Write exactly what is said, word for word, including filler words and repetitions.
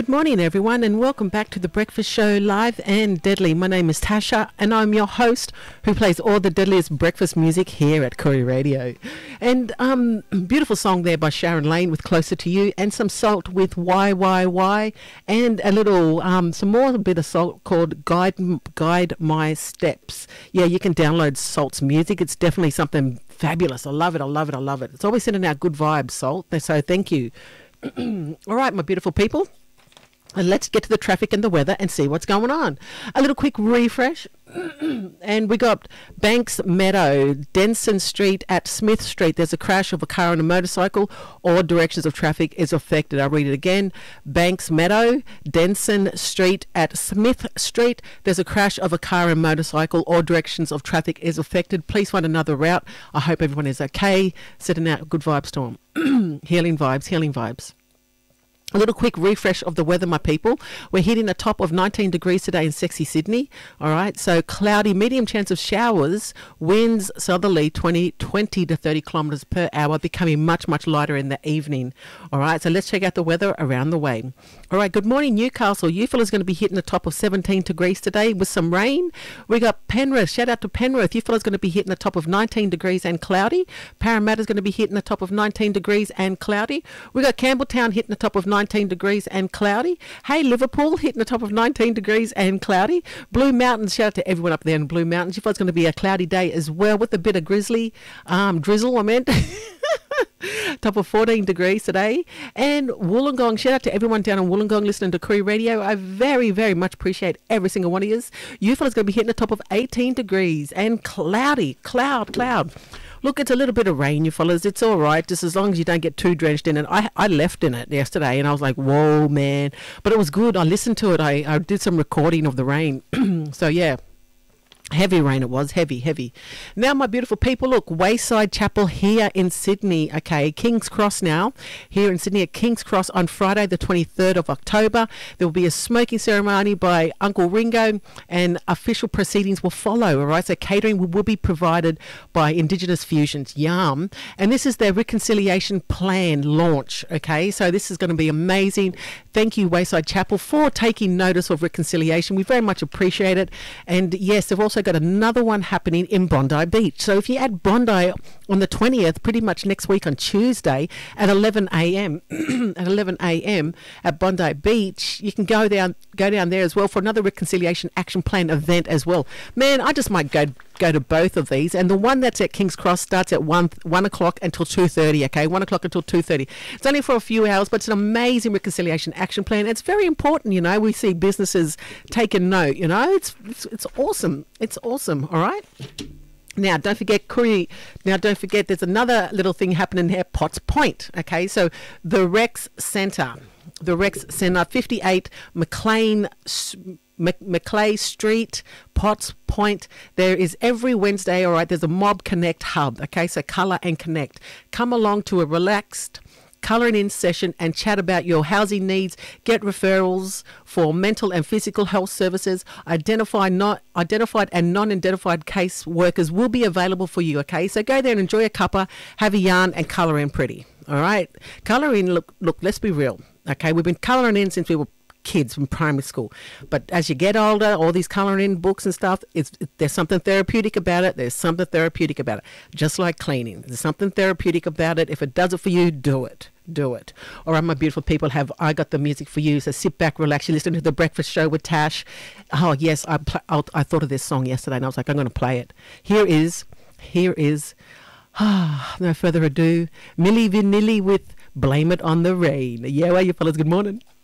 Good morning, everyone, and welcome back to the Breakfast Show, live and deadly. My name is Tasha, and I'm your host who plays all the deadliest breakfast music here at Koori Radio. And um, beautiful song there by Sharon Lane with Closer to You, and some Salt with Why, Why, Why, and a little, um, some more bit of Salt called Guide, Guide My Steps. Yeah, you can download Salt's music. It's definitely something fabulous. I love it, I love it, I love it. It's always sending out good vibes, Salt. So thank you. All right, my beautiful people. And let's get to the traffic and the weather and see what's going on. A little quick refresh. And we got Banks Meadow, Denson Street at Smith Street. There's a crash of a car and a motorcycle. All directions of traffic is affected. I'll read it again. Banks Meadow, Denson Street at Smith Street. There's a crash of a car and motorcycle. All directions of traffic is affected. Please find another route. I hope everyone is okay. Sending out a good vibe storm. Healing vibes, healing vibes. A little quick refresh of the weather, my people. We're hitting a top of nineteen degrees today in sexy Sydney. All right, so cloudy, medium chance of showers, winds southerly twenty, twenty to thirty kilometres per hour, becoming much, much lighter in the evening. All right, so let's check out the weather around the way. All right, good morning, Newcastle. You fellas going to be hitting a top of seventeen degrees today with some rain. We got Penrith. Shout out to Penrith. You fellas going to be hitting a top of nineteen degrees and cloudy. Parramatta's going to be hitting a top of nineteen degrees and cloudy. We got Campbelltown hitting a top of nineteen degrees and cloudy. Hey, Liverpool hitting the top of nineteen degrees and cloudy. Blue Mountains, shout out to everyone up there in Blue Mountains. You thought it's going to be a cloudy day as well with a bit of grizzly, um, drizzle, I meant. Top of fourteen degrees today. And Wollongong, shout out to everyone down in Wollongong listening to Koori Radio. I very, very much appreciate every single one of you. You fellas going to be hitting the top of eighteen degrees and cloudy, cloud, cloud. Look, it's a little bit of rain, you fellas. It's all right, just as long as you don't get too drenched in it. I, I left in it yesterday, and I was like, whoa, man. But it was good. I listened to it. I, I did some recording of the rain. So, yeah. Heavy rain it was, heavy, heavy. Now, my beautiful people, look, Wayside Chapel here in Sydney, okay, King's Cross now, here in Sydney at King's Cross on Friday the twenty-third of October. There will be a smoking ceremony by Uncle Ringo, and official proceedings will follow, all right? So catering will, will be provided by Indigenous Fusions, YARM, and this is their reconciliation plan launch, okay? So this is going to be amazing. Thank you, Wayside Chapel, for taking notice of reconciliation. We very much appreciate it. And yes, they've also got another one happening in Bondi Beach. So if you add Bondi on the twentieth, pretty much next week on Tuesday at eleven a.m. at eleven a.m. at Bondi Beach, you can go down go down there as well for another Reconciliation Action Plan event as well. Man, I just might go go to both of these, and the one that's at King's Cross starts at one one o'clock until two thirty. Okay, one o'clock until two thirty. It's only for a few hours, but it's an amazing reconciliation action plan. It's very important, you know. We see businesses taking note. You know, it's it's, it's awesome. It's awesome. All right. Now, don't forget Koori. Now, don't forget there's another little thing happening here, Potts Point. Okay, so the Rex Centre, the Rex Centre, fifty-eight McLean. Maclay Street, Potts Point. There is every Wednesday, all right, there's a Mob Connect hub, okay, so colour and connect. Come along to a relaxed colouring in session and chat about your housing needs, get referrals for mental and physical health services. Identify not identified and non-identified case workers will be available for you, okay, so go there and enjoy a cuppa, have a yarn and colour in pretty, all right. Colour in, look, look, let's be real, okay, we've been colouring in since we were kids from primary school, but as you get older, all these colouring in books and stuff, it's it, there's something therapeutic about it. There's something therapeutic about it, just like cleaning. There's something therapeutic about it. If it does it for you, do it. Do it. All right, my beautiful people, have I got the music for you? So sit back, relax. You listen to the Breakfast Show with Tash. Oh yes, I pl- I thought of this song yesterday, and I was like, I'm going to play it. Here is, here is. Ah, no further ado, Milli Vanilli with "Blame It on the Rain." Yeah, well, you fellas. Good morning.